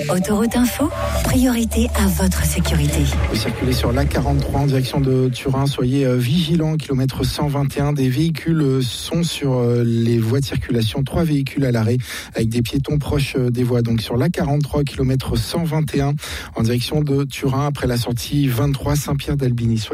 Autoroute Info, priorité à votre sécurité. Vous circulez sur l'A43 en direction de Turin. Soyez vigilants, kilomètre 121. Des véhicules sont sur les voies de circulation. 3 véhicules à l'arrêt avec des piétons proches des voies. Donc sur l'A43, kilomètre 121 en direction de Turin après la sortie 23 Saint-Pierre d'Albigny.